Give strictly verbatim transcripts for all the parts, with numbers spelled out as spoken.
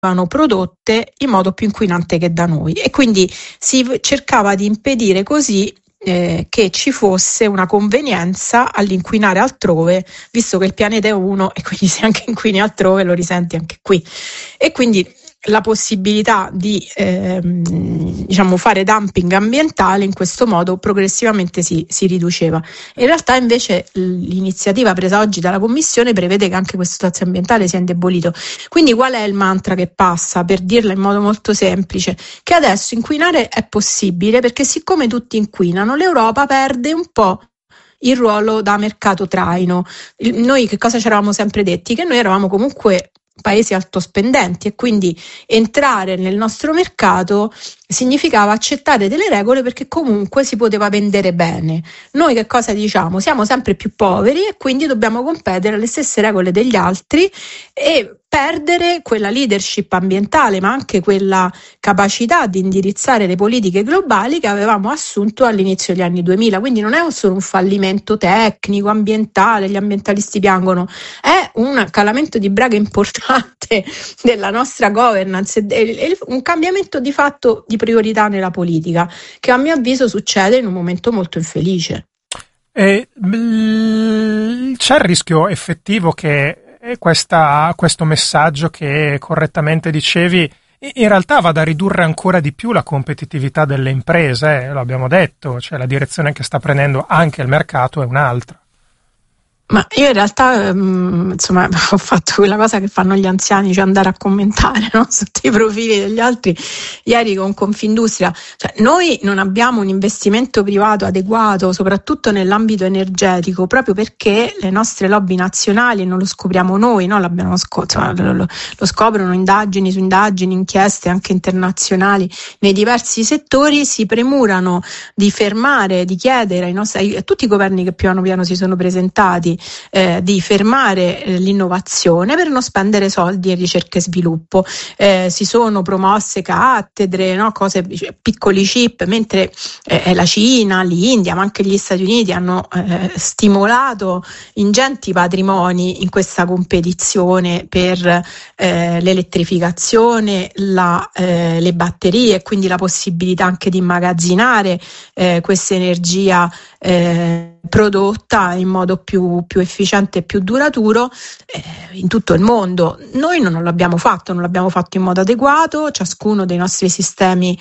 prodotte in modo più inquinante che da noi, e quindi si cercava di impedire così eh, che ci fosse una convenienza all'inquinare altrove, visto che il pianeta è uno e quindi se anche inquini altrove lo risenti anche qui, e quindi la possibilità di ehm, diciamo fare dumping ambientale in questo modo progressivamente si, si riduceva. In realtà invece l'iniziativa presa oggi dalla Commissione prevede che anche questo spazio ambientale sia indebolito. Quindi qual è il mantra che passa, per dirla in modo molto semplice? Che adesso inquinare è possibile, perché siccome tutti inquinano, l'Europa perde un po' il ruolo da mercato traino. Noi che cosa ci eravamo sempre detti? Che noi eravamo comunque paesi altospendenti e quindi entrare nel nostro mercato significava accettare delle regole, perché comunque si poteva vendere bene. Noi che cosa diciamo? Siamo sempre più poveri e quindi dobbiamo competere alle stesse regole degli altri e perdere quella leadership ambientale, ma anche quella capacità di indirizzare le politiche globali che avevamo assunto all'inizio degli anni duemila. Quindi non è solo un fallimento tecnico, ambientale, gli ambientalisti piangono, è un calamento di braga importante della nostra governance, un cambiamento di fatto di priorità nella politica, che a mio avviso succede in un momento molto infelice. E, mh, c'è il rischio effettivo che questa, questo messaggio che correttamente dicevi in realtà vada a ridurre ancora di più la competitività delle imprese, eh, lo abbiamo detto, cioè la direzione che sta prendendo anche il mercato è un'altra. Ma io in realtà um, insomma ho fatto quella cosa che fanno gli anziani, cioè andare a commentare, no? Sotto i profili degli altri. Ieri con Confindustria, cioè, noi non abbiamo un investimento privato adeguato, soprattutto nell'ambito energetico, proprio perché le nostre lobby nazionali, non lo scopriamo noi, no? L'abbiamo scop- insomma, lo, lo, lo scoprono indagini su indagini, inchieste anche internazionali nei diversi settori, si premurano di fermare, di chiedere ai nostri, a tutti i governi che piano piano si sono presentati, Eh, di fermare eh, l'innovazione per non spendere soldi in ricerca e sviluppo. Eh, si sono promosse cattedre, no? Cose, piccoli chip, mentre eh, la Cina, l'India, ma anche gli Stati Uniti hanno eh, stimolato ingenti patrimoni in questa competizione per eh, l'elettrificazione, la, eh, le batterie, quindi la possibilità anche di immagazzinare eh, questa energia eh, prodotta in modo più, più efficiente e più duraturo eh, in tutto il mondo. Noi non l'abbiamo fatto, non l'abbiamo fatto in modo adeguato. Ciascuno dei nostri sistemi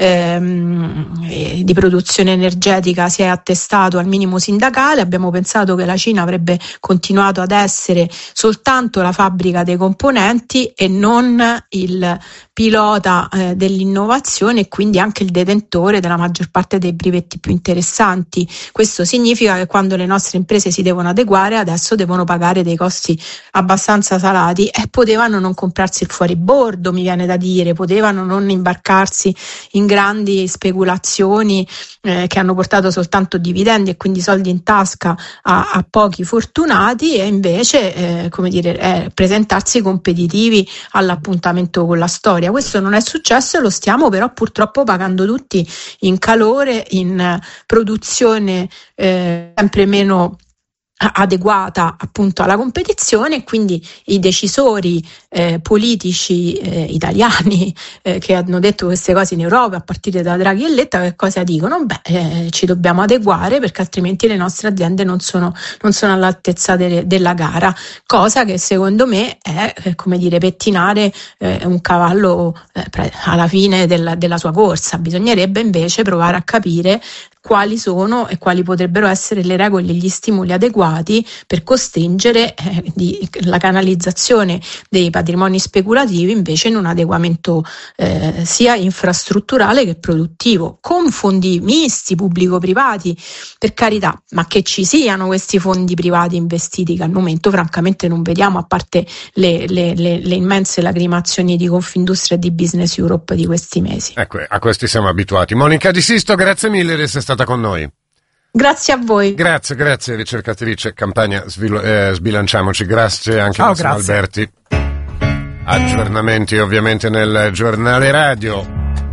ehm, eh, di produzione energetica si è attestato al minimo sindacale. Abbiamo pensato che la Cina avrebbe continuato ad essere soltanto la fabbrica dei componenti e non il pilota eh, dell'innovazione, e quindi anche il detentore della maggior parte dei brevetti più interessanti. Questo significa che quando le nostre imprese si devono adeguare, adesso devono pagare dei costi abbastanza salati, e potevano non comprarsi il fuoribordo, mi viene da dire, potevano non imbarcarsi in grandi speculazioni eh, che hanno portato soltanto dividendi e quindi soldi in tasca a, a pochi fortunati, e invece eh, come dire, eh, presentarsi competitivi all'appuntamento con la storia. Questo non è successo e lo stiamo però purtroppo pagando tutti in calore, in produzione eh, sempre meno adeguata appunto alla competizione, e quindi i decisori eh, politici eh, italiani eh, che hanno detto queste cose in Europa, a partire da Draghi e Letta, che cosa dicono? Beh, eh, ci dobbiamo adeguare perché altrimenti le nostre aziende non sono, non sono all'altezza de- della gara, cosa che secondo me è eh, come dire pettinare eh, un cavallo eh, alla fine del, della sua corsa. Bisognerebbe invece provare a capire quali sono e quali potrebbero essere le regole e gli stimoli adeguati per costringere eh, di, la canalizzazione dei patrimoni speculativi invece in un adeguamento eh, sia infrastrutturale che produttivo, con fondi misti pubblico-privati, per carità, ma che ci siano questi fondi privati investiti, che al momento francamente non vediamo, a parte le, le, le, le immense lacrimazioni di Confindustria e di Business Europe di questi mesi. Ecco, a questi siamo abituati. Monica Di Sisto, grazie mille di essere stata con noi. Grazie a voi. Grazie, grazie ricercatrice Campagna svilo- eh, Sbilanciamoci, grazie anche Ciao, a Massimo grazie. Alberti. Aggiornamenti ovviamente nel giornale radio.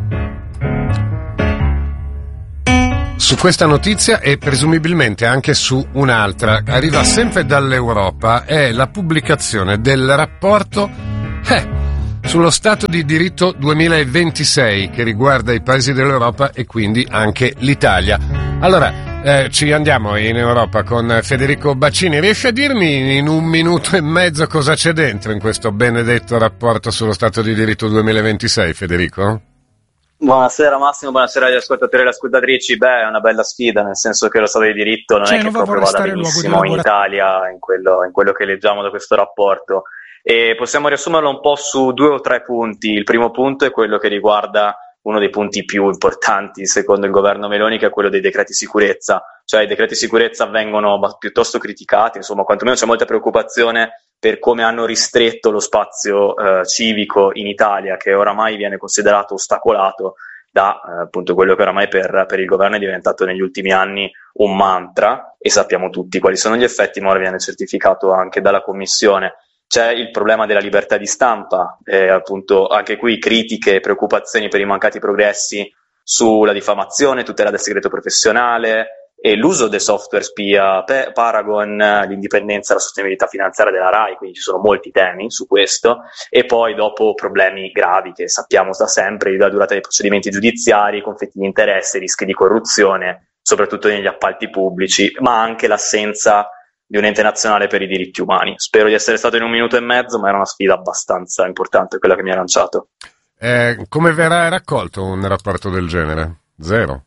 Su questa notizia e presumibilmente anche su un'altra, arriva sempre dall'Europa, è la pubblicazione del rapporto eh, sullo Stato di diritto duemilaventisei che riguarda i paesi dell'Europa e quindi anche l'Italia. Allora, eh, ci andiamo in Europa con Federico Baccini. Riesci a dirmi in un minuto e mezzo cosa c'è dentro in questo benedetto rapporto sullo Stato di diritto duemilaventisei, Federico? Buonasera Massimo, buonasera agli ascoltatori e alle ascoltatrici. Beh, è una bella sfida, nel senso che lo Stato di diritto non cioè, è che non proprio vada benissimo in Italia in quello, in quello che leggiamo da questo rapporto. E possiamo riassumerlo un po' su due o tre punti. Il primo punto è quello che riguarda uno dei punti più importanti secondo il governo Meloni, che è quello dei decreti sicurezza. Cioè i decreti sicurezza vengono piuttosto criticati, insomma quantomeno c'è molta preoccupazione per come hanno ristretto lo spazio eh, civico in Italia, che oramai viene considerato ostacolato da eh, appunto quello che oramai per, per il governo è diventato negli ultimi anni un mantra, e sappiamo tutti quali sono gli effetti, ma ora viene certificato anche dalla Commissione. C'è il problema della libertà di stampa, eh, appunto anche qui critiche e preoccupazioni per i mancati progressi sulla diffamazione, tutela del segreto professionale e l'uso del software spia pe- Paragon, l'indipendenza e la sostenibilità finanziaria della RAI, quindi ci sono molti temi su questo, e poi dopo problemi gravi che sappiamo da sempre, la durata dei procedimenti giudiziari, conflitti di interesse, rischi di corruzione, soprattutto negli appalti pubblici, ma anche l'assenza di un ente nazionale per i diritti umani. Spero di essere stato in un minuto e mezzo, ma era una sfida abbastanza importante quella che mi ha lanciato. Eh, come verrà raccolto un rapporto del genere? Zero.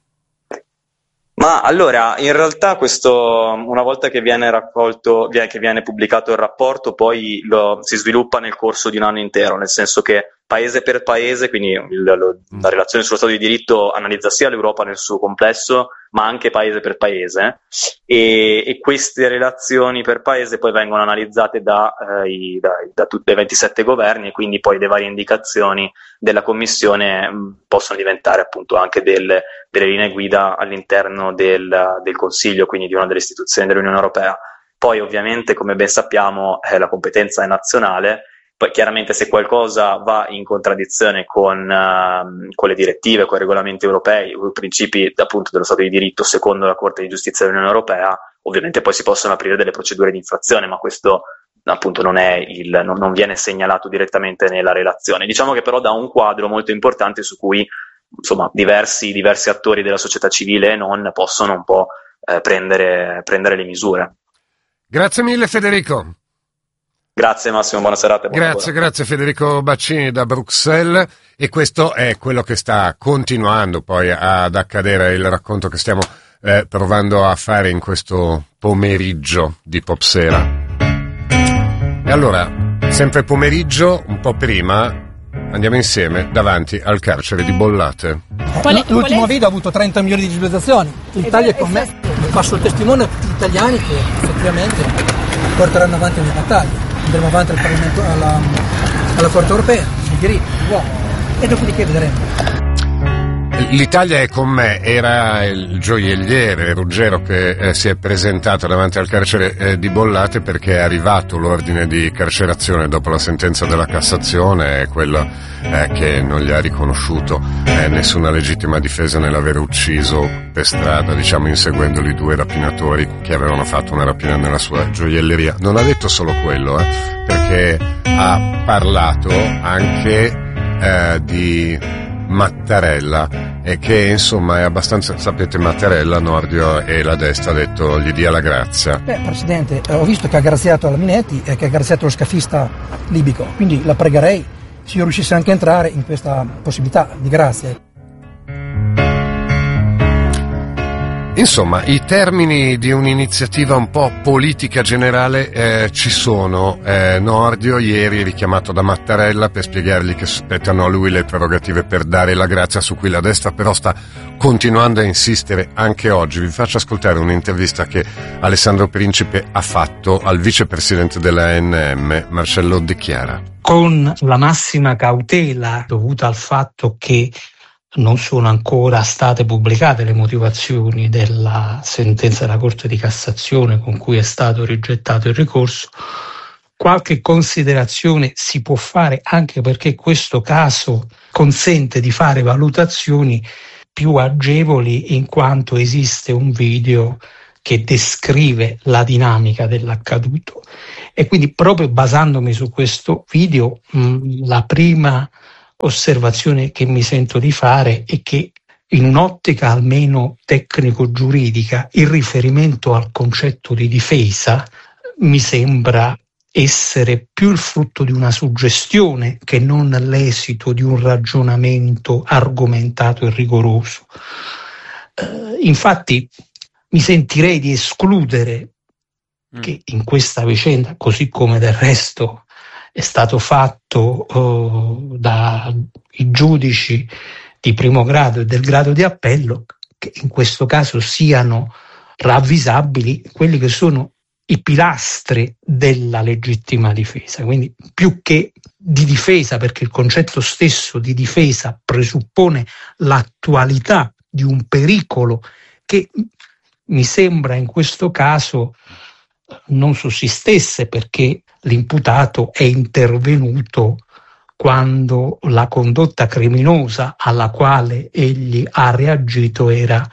Ma allora, in realtà questo, una volta che viene raccolto, che viene pubblicato il rapporto, poi lo, si sviluppa nel corso di un anno intero, nel senso che paese per paese, quindi il, lo, la relazione sullo Stato di diritto analizza sia l'Europa nel suo complesso, ma anche paese per paese, e, e queste relazioni per paese poi vengono analizzate da, eh, i, da, da tutti i ventisette governi, e quindi poi le varie indicazioni della Commissione mh, possono diventare appunto anche delle, delle linee guida all'interno del, del Consiglio, quindi di una delle istituzioni dell'Unione Europea. Poi ovviamente, come ben sappiamo, eh, la competenza è nazionale. Poi chiaramente se qualcosa va in contraddizione con, uh, con le direttive, con i regolamenti europei, con i principi appunto dello Stato di diritto secondo la Corte di Giustizia dell'Unione Europea, ovviamente poi si possono aprire delle procedure di infrazione, ma questo appunto non, è il, non, non viene segnalato direttamente nella relazione. Diciamo che però dà un quadro molto importante su cui insomma diversi, diversi attori della società civile e non possono un po' eh, prendere, prendere le misure. Grazie mille Federico. Grazie Massimo, buona serata. Buona grazie, buona. Grazie Federico Baccini da Bruxelles, e questo è quello che sta continuando poi ad accadere, il racconto che stiamo eh, provando a fare in questo pomeriggio di Popsera. E allora, sempre pomeriggio, un po' prima, andiamo insieme davanti al carcere di Bollate. Qual è, L'ultimo qual è? video ha avuto trenta milioni di visualizzazioni. L'Italia con me, passo il testimone a tutti gli italiani che effettivamente porteranno avanti le battaglie. Andremo avanti al Parlamento, alla, alla Corte Europea, sui diritti dell'uomo, e dopodiché vedremo. L'Italia è con me, era il gioielliere Ruggero che eh, si è presentato davanti al carcere eh, di Bollate perché è arrivato l'ordine di carcerazione dopo la sentenza della Cassazione, quello eh, che non gli ha riconosciuto eh, nessuna legittima difesa nell'aver ucciso per strada, diciamo inseguendoli, due rapinatori che avevano fatto una rapina nella sua gioielleria. Non ha detto solo quello, eh, perché ha parlato anche eh, di Mattarella, e che insomma è abbastanza, sapete, Mattarella, Nordio e la destra ha detto gli dia la grazia. Beh, Presidente, ho visto che ha graziato la Minetti e che ha graziato lo scafista libico, quindi la pregherei se io riuscisse anche a entrare in questa possibilità di grazia. Insomma, i termini di un'iniziativa un po' politica generale eh, ci sono. Eh, Nordio ieri richiamato da Mattarella per spiegargli che spettano a lui le prerogative per dare la grazia, su cui la destra però sta continuando a insistere anche oggi. Vi faccio ascoltare un'intervista che Alessandro Principe ha fatto al vicepresidente della A N M, Marcello De Chiara. Con la massima cautela dovuta al fatto che non sono ancora state pubblicate le motivazioni della sentenza della Corte di Cassazione con cui è stato rigettato il ricorso, qualche considerazione si può fare, anche perché questo caso consente di fare valutazioni più agevoli in quanto esiste un video che descrive la dinamica dell'accaduto. E quindi, proprio basandomi su questo video, mh, la prima osservazione che mi sento di fare è che, in un'ottica almeno tecnico-giuridica, il riferimento al concetto di difesa mi sembra essere più il frutto di una suggestione che non l'esito di un ragionamento argomentato e rigoroso. Uh, infatti mi sentirei di escludere mm. che in questa vicenda, così come del resto è stato fatto uh, dai giudici di primo grado e del grado di appello, che in questo caso siano ravvisabili quelli che sono i pilastri della legittima difesa. Quindi, più che di difesa, perché il concetto stesso di difesa presuppone l'attualità di un pericolo che mi sembra in questo caso non sussistesse, perché l'imputato è intervenuto quando la condotta criminosa alla quale egli ha reagito era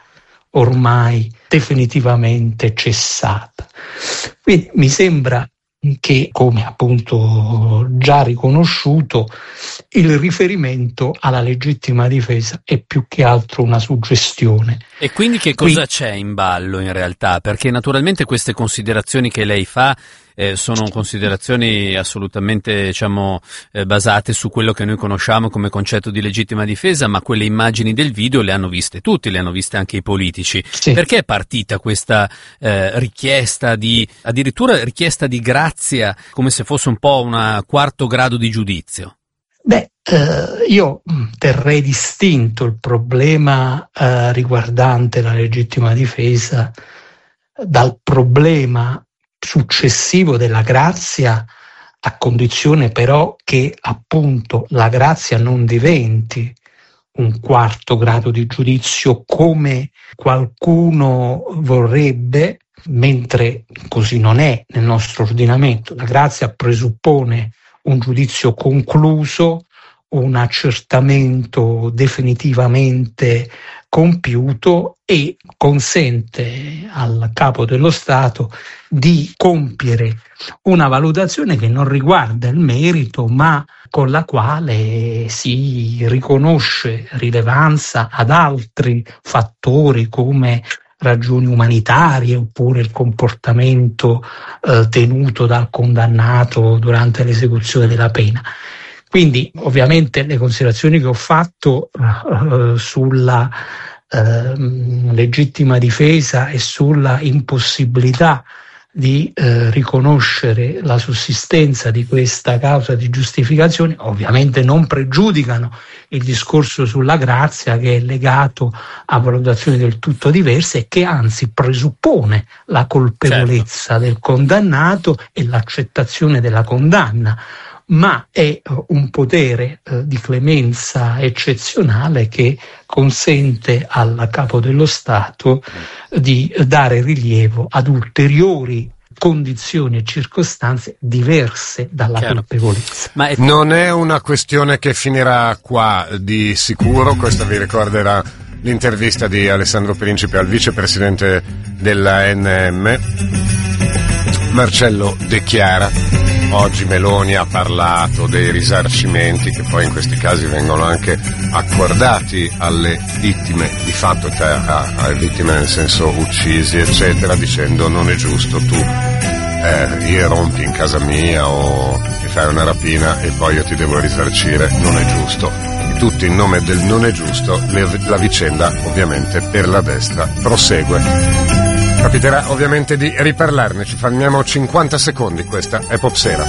ormai definitivamente cessata. Quindi mi sembra che, come appunto già riconosciuto, il riferimento alla legittima difesa è più che altro una suggestione. E quindi che cosa quindi, c'è in ballo in realtà? Perché naturalmente queste considerazioni che lei fa eh, sono considerazioni assolutamente, diciamo, eh, basate su quello che noi conosciamo come concetto di legittima difesa, ma quelle immagini del video le hanno viste tutti, le hanno viste anche i politici. Sì. Perché è partita questa eh, richiesta di, addirittura richiesta di grazia, come se fosse un po' un quarto grado di giudizio? Beh, eh, io terrei distinto il problema eh, riguardante la legittima difesa dal problema successivo della grazia, a condizione però che appunto la grazia non diventi un quarto grado di giudizio come qualcuno vorrebbe, mentre così non è nel nostro ordinamento. La grazia presuppone un giudizio concluso, un accertamento definitivamente compiuto e consente al capo dello Stato di compiere una valutazione che non riguarda il merito, ma con la quale si riconosce rilevanza ad altri fattori come ragioni umanitarie oppure il comportamento eh, tenuto dal condannato durante l'esecuzione della pena. Quindi ovviamente le considerazioni che ho fatto uh, sulla uh, legittima difesa e sulla impossibilità di uh, riconoscere la sussistenza di questa causa di giustificazione ovviamente non pregiudicano il discorso sulla grazia, che è legato a valutazioni del tutto diverse e che anzi presuppone la colpevolezza certo. del condannato e l'accettazione della condanna, ma è un potere eh, di clemenza eccezionale che consente al capo dello Stato di dare rilievo ad ulteriori condizioni e circostanze diverse dalla Chiaro. colpevolezza. Ma è... Non è una questione che finirà qua di sicuro. Questa vi ricorderà l'intervista di Alessandro Principe al vicepresidente della A N M, Marcello De Chiara. Oggi Meloni ha parlato dei risarcimenti che poi in questi casi vengono anche accordati alle vittime di fatto, cioè alle vittime nel senso uccisi eccetera, dicendo non è giusto tu eh, irrompi in casa mia o mi fai una rapina e poi io ti devo risarcire, non è giusto. E tutti in nome del non è giusto le, la vicenda ovviamente per la destra prosegue. Capiterà ovviamente di riparlarne, ci fermiamo cinquanta secondi, questa è Popsera.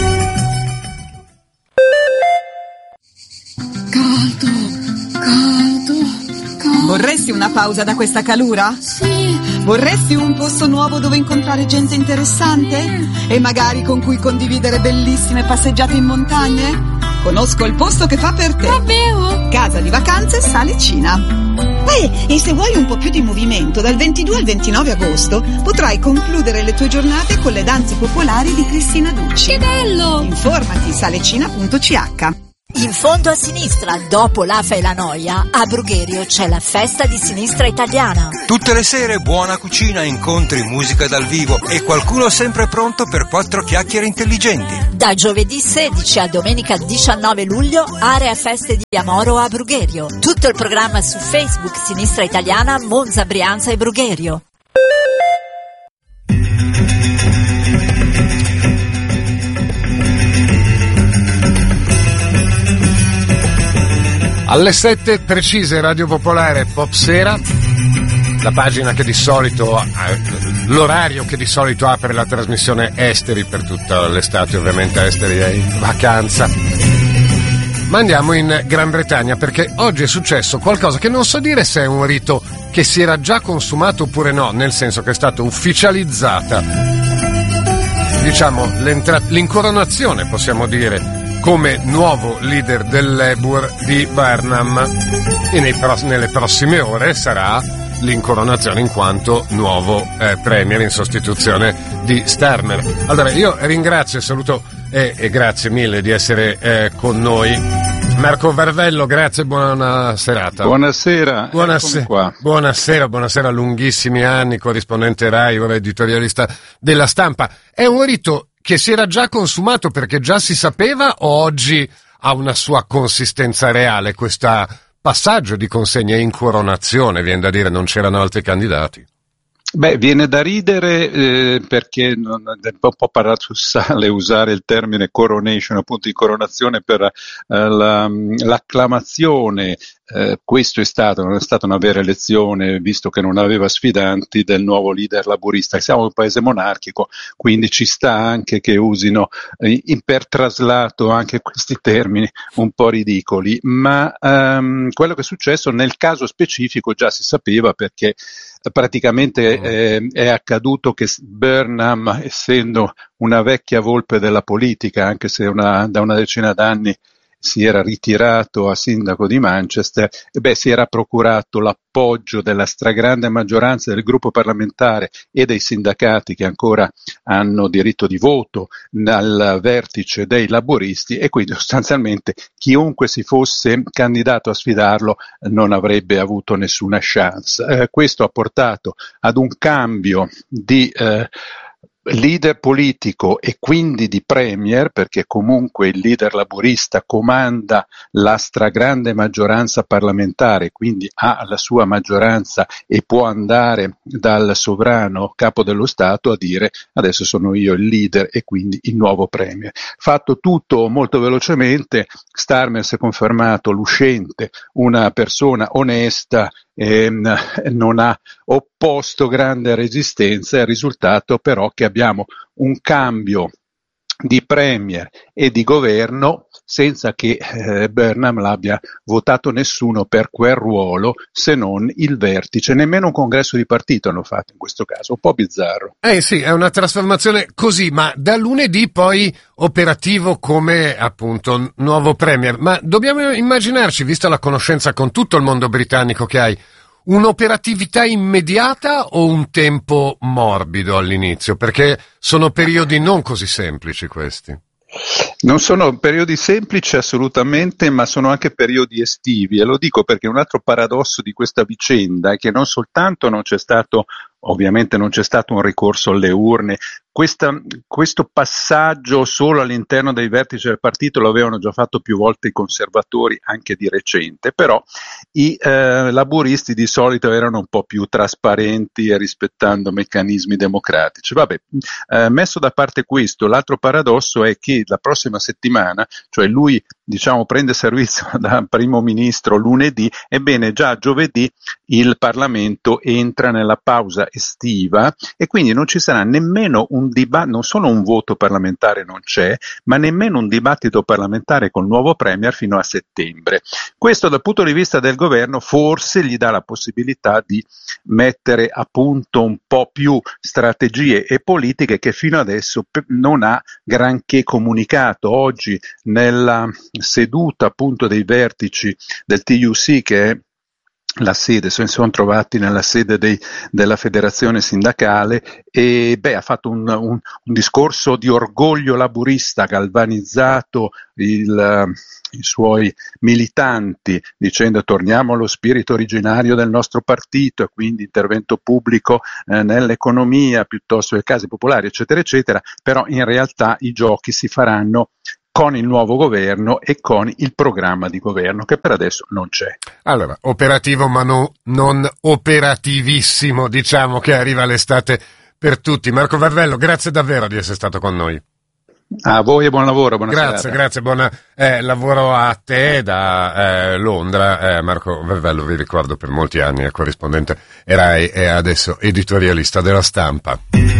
Caldo, caldo, caldo. Vorresti una pausa da questa calura? Sì. Vorresti un posto nuovo dove incontrare gente interessante? Sì. E magari con cui condividere bellissime passeggiate in montagne? Conosco il posto che fa per te. Davvero? Casa di vacanze Salicina. Eh, e se vuoi un po' più di movimento, dal ventidue al ventinove agosto potrai concludere le tue giornate con le danze popolari di Cristina Ducci. Che bello! Informati salecina punto c h. In fondo a sinistra, dopo l'Afa e la Noia, a Brugherio c'è la festa di sinistra italiana. Tutte le sere buona cucina, incontri, musica dal vivo e qualcuno sempre pronto per quattro chiacchiere intelligenti. Da giovedì sedici a domenica diciannove luglio, area feste di Amoro a Brugherio. Tutto il programma su Facebook Sinistra Italiana, Monza, Brianza e Brugherio. Alle sette precise, Radio Popolare Pop Sera, la pagina che di solito, l'orario che di solito apre la trasmissione Esteri per tutta l'estate, ovviamente Esteri è in vacanza. Ma andiamo in Gran Bretagna perché oggi è successo qualcosa che non so dire se è un rito che si era già consumato oppure no, nel senso che è stata ufficializzata, diciamo, l'incoronazione, possiamo dire, come nuovo leader del Labour di Burnham, e nei pro- nelle prossime ore sarà l'incoronazione in quanto nuovo eh, premier in sostituzione di Starmer. Allora io ringrazio e saluto e, e grazie mille di essere eh, con noi Marco Varvello, grazie e buona serata. Buonasera. Buonasera, qua. buonasera, buonasera, lunghissimi anni, corrispondente Rai, ora editorialista della Stampa. È un rito che si era già consumato perché già si sapeva o oggi ha una sua consistenza reale questo passaggio di consegna in coronazione? Viene da dire, non c'erano altri candidati. Beh, viene da ridere eh, perché non, è un po' paradossale usare il termine coronation, appunto incoronazione per eh, la, l'acclamazione. Eh, questo è stato, non è stata una vera elezione, visto che non aveva sfidanti, del nuovo leader laburista. Siamo un paese monarchico, quindi ci sta anche che usino eh, in per traslato anche questi termini un po' ridicoli, ma ehm, quello che è successo nel caso specifico già si sapeva, perché praticamente eh, è accaduto che Burnham, essendo una vecchia volpe della politica, anche se una, da una decina d'anni si era ritirato a sindaco di Manchester, e beh, si era procurato l'appoggio della stragrande maggioranza del gruppo parlamentare e dei sindacati che ancora hanno diritto di voto al vertice dei laburisti, e quindi sostanzialmente chiunque si fosse candidato a sfidarlo non avrebbe avuto nessuna chance. Eh, questo ha portato ad un cambio di eh, leader politico e quindi di premier, perché comunque il leader laburista comanda la stragrande maggioranza parlamentare, quindi ha la sua maggioranza e può andare dal sovrano capo dello Stato a dire adesso sono io il leader e quindi il nuovo premier. Fatto tutto molto velocemente, Starmer si è confermato l'uscente, una persona onesta, e non ha opposto grande resistenza. Il risultato però che abbiamo un cambio di premier e di governo senza che eh, Burnham l'abbia votato nessuno per quel ruolo, se non il vertice. Nemmeno un congresso di partito hanno fatto in questo caso, un po' bizzarro. Eh sì, è una trasformazione così, ma da lunedì poi operativo come appunto nuovo premier. Ma dobbiamo immaginarci, vista la conoscenza con tutto il mondo britannico che hai, un'operatività immediata o un tempo morbido all'inizio? Perché sono periodi non così semplici questi. Non sono periodi semplici assolutamente, ma sono anche periodi estivi, e lo dico perché un altro paradosso di questa vicenda è che non soltanto non c'è stato, ovviamente non c'è stato un ricorso alle urne, questa, questo passaggio solo all'interno dei vertici del partito lo avevano già fatto più volte i conservatori anche di recente, però i eh, laburisti di solito erano un po' più trasparenti e rispettando meccanismi democratici. Vabbè, eh, messo da parte questo, l'altro paradosso è che la prossima settimana, cioè lui diciamo prende servizio da primo ministro lunedì, ebbene già giovedì il Parlamento entra nella pausa estiva e quindi non ci sarà nemmeno un dibattito, non solo un voto parlamentare non c'è, ma nemmeno un dibattito parlamentare col nuovo premier fino a settembre. Questo dal punto di vista del governo forse gli dà la possibilità di mettere a punto un po' più strategie e politiche che fino adesso non ha granché comunicato. Oggi nella seduta appunto dei vertici del T U C, che è la sede, si sono trovati nella sede dei, della federazione sindacale e beh, ha fatto un, un, un discorso di orgoglio laburista, galvanizzato il, i suoi militanti dicendo torniamo allo spirito originario del nostro partito e quindi intervento pubblico eh, nell'economia piuttosto che case popolari eccetera eccetera, però in realtà i giochi si faranno con il nuovo governo e con il programma di governo che per adesso non c'è. Allora, operativo ma no, non operativissimo, diciamo che arriva l'estate per tutti. Marco Vervello, grazie davvero di essere stato con noi. A voi e buon lavoro, buona grazie, serata. Grazie, buon eh, lavoro a te da eh, Londra. Eh, Marco Vervello, vi ricordo, per molti anni è corrispondente Rai e adesso editorialista della Stampa.